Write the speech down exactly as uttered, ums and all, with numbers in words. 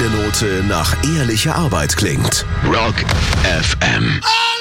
Note nach ehrlicher Arbeit klingt. Rock F M.